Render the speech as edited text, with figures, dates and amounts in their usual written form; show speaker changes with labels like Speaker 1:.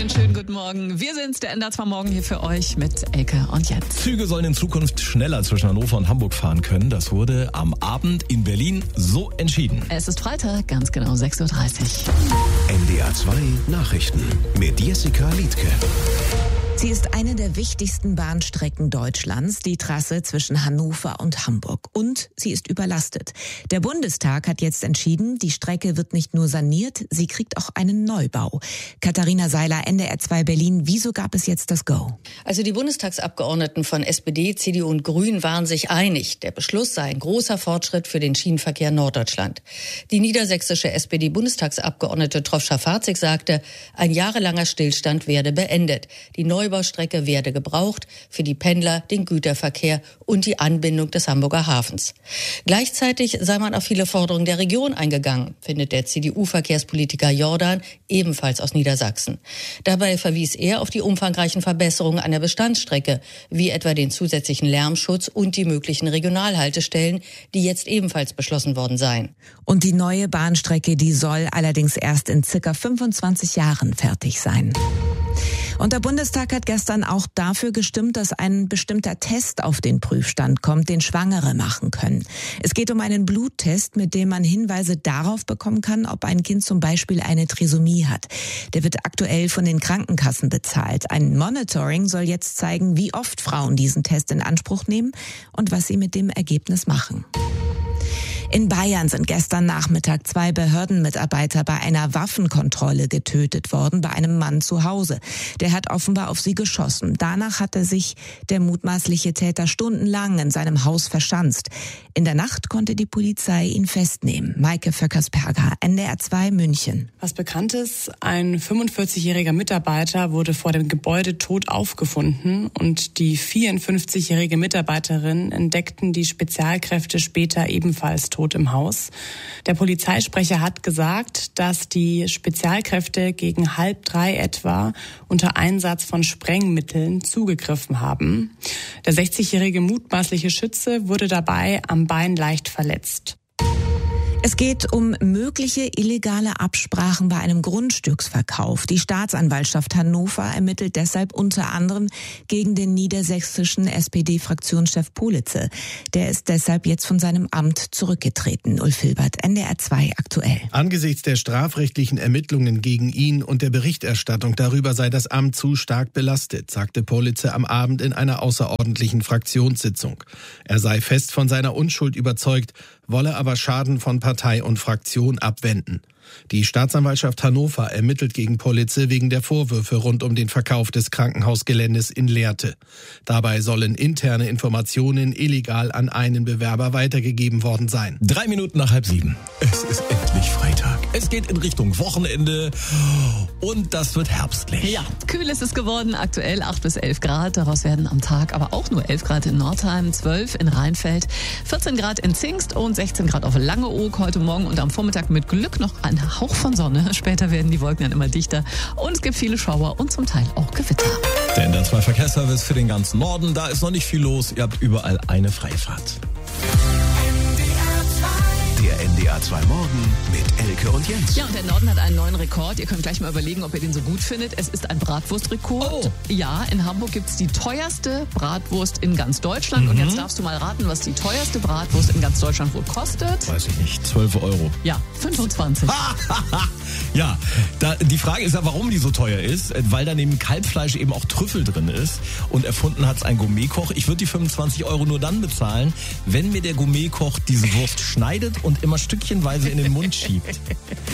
Speaker 1: Einen schönen guten Morgen. Wir sind's, der NDR 2 Morgen hier für euch mit Elke und Jens.
Speaker 2: Züge sollen in Zukunft schneller zwischen Hannover und Hamburg fahren können. Das wurde am Abend in Berlin so entschieden.
Speaker 1: Es ist Freitag, ganz genau 6.30 Uhr.
Speaker 3: NDR 2 Nachrichten mit Jessica Liedtke.
Speaker 4: Sie ist eine der wichtigsten Bahnstrecken Deutschlands, die Trasse zwischen Hannover und Hamburg. Und sie ist überlastet. Der Bundestag hat jetzt entschieden, die Strecke wird nicht nur saniert, sie kriegt auch einen Neubau. Katharina Seiler, NDR 2 Berlin, wieso gab es jetzt das Go?
Speaker 5: Also die Bundestagsabgeordneten von SPD, CDU und Grünen waren sich einig. Der Beschluss sei ein großer Fortschritt für den Schienenverkehr in Norddeutschland. Die niedersächsische SPD-Bundestagsabgeordnete Troff-Schafarzig sagte, ein jahrelanger Stillstand werde beendet. Die Neubaustrecke werde gebraucht für die Pendler, den Güterverkehr und die Anbindung des Hamburger Hafens. Gleichzeitig sei man auf viele Forderungen der Region eingegangen, findet der CDU-Verkehrspolitiker Jordan, ebenfalls aus Niedersachsen. Dabei verwies er auf die umfangreichen Verbesserungen an der Bestandsstrecke, wie etwa den zusätzlichen Lärmschutz und die möglichen Regionalhaltestellen, die jetzt ebenfalls beschlossen worden seien.
Speaker 4: Und die neue Bahnstrecke, die soll allerdings erst in circa 25 Jahren fertig sein. Und der Bundestag hat gestern auch dafür gestimmt, dass ein bestimmter Test auf den Prüfstand kommt, den Schwangere machen können. Es geht um einen Bluttest, mit dem man Hinweise darauf bekommen kann, ob ein Kind zum Beispiel eine Trisomie hat. Der wird aktuell von den Krankenkassen bezahlt. Ein Monitoring soll jetzt zeigen, wie oft Frauen diesen Test in Anspruch nehmen und was sie mit dem Ergebnis machen. In Bayern sind gestern Nachmittag 2 Behördenmitarbeiter bei einer Waffenkontrolle getötet worden, bei einem Mann zu Hause. Der hat offenbar auf sie geschossen. Danach hatte sich der mutmaßliche Täter stundenlang in seinem Haus verschanzt. In der Nacht konnte die Polizei ihn festnehmen. Maike Vöckersperger, NDR 2 München.
Speaker 6: Was bekannt ist, ein 45-jähriger Mitarbeiter wurde vor dem Gebäude tot aufgefunden und die 54-jährige Mitarbeiterin entdeckten die Spezialkräfte später ebenfalls tot im Haus. Der Polizeisprecher hat gesagt, dass die Spezialkräfte gegen 2:30 etwa unter Einsatz von Sprengmitteln zugegriffen haben. Der 60-jährige mutmaßliche Schütze wurde dabei am Bein leicht verletzt.
Speaker 4: Es geht um mögliche illegale Absprachen bei einem Grundstücksverkauf. Die Staatsanwaltschaft Hannover ermittelt deshalb unter anderem gegen den niedersächsischen SPD-Fraktionschef Politze. Der ist deshalb jetzt von seinem Amt zurückgetreten. Ulf Hilbert, NDR 2 aktuell.
Speaker 7: Angesichts der strafrechtlichen Ermittlungen gegen ihn und der Berichterstattung darüber sei das Amt zu stark belastet, sagte Politze am Abend in einer außerordentlichen Fraktionssitzung. Er sei fest von seiner Unschuld überzeugt, wolle aber Schaden von Partei und Fraktion abwenden. Die Staatsanwaltschaft Hannover ermittelt gegen Politze wegen der Vorwürfe rund um den Verkauf des Krankenhausgeländes in Lehrte. Dabei sollen interne Informationen illegal an einen Bewerber weitergegeben worden sein.
Speaker 2: 3 Minuten nach 6:30. Es ist endlich Freitag. Es geht in Richtung Wochenende und das wird herbstlich.
Speaker 1: Ja, kühl ist es geworden, aktuell 8 bis 11 Grad. Daraus werden am Tag aber auch nur 11 Grad in Nordheim, 12 in Rheinfeld, 14 Grad in Zingst und 16 Grad auf Langeoog heute Morgen und am Vormittag mit Glück noch ein Hauch von Sonne. Später werden die Wolken dann immer dichter und es gibt viele Schauer und zum Teil auch Gewitter.
Speaker 2: Der NDR 2 Verkehrsservice für den ganzen Norden, da ist noch nicht viel los. Ihr habt überall eine freie Fahrt.
Speaker 3: Der NDR 2 Morgen mit Elke und Jens.
Speaker 1: Ja, und der Norden hat einen neuen Rekord. Ihr könnt gleich mal überlegen, ob ihr den so gut findet. Es ist ein Bratwurstrekord.
Speaker 2: Oh.
Speaker 1: Ja, in Hamburg gibt's die teuerste Bratwurst in ganz Deutschland. Und jetzt darfst du mal raten, was die teuerste Bratwurst in ganz Deutschland wohl kostet.
Speaker 2: Weiß ich nicht, 12 Euro.
Speaker 1: Ja, 25.
Speaker 2: Ja, die Frage ist ja, warum die so teuer ist. Weil da neben Kalbfleisch eben auch Trüffel drin ist. Und erfunden hat's ein Gourmetkoch. Ich würde die 25 Euro nur dann bezahlen, wenn mir der Gourmetkoch diese Wurst schneidet und immer stückchenweise in den Mund schiebt.